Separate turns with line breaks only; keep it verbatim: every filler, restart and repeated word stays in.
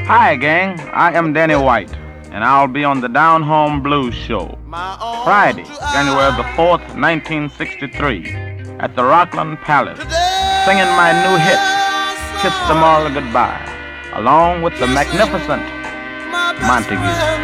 Hi, gang. I am Danny White, and I'll be on the Down Home Blues Show Friday, January the fourth, nineteen sixty-three, at the Rockland Palace, singing my new hit, Kiss Tomorrow Goodbye, along with the magnificent Montague.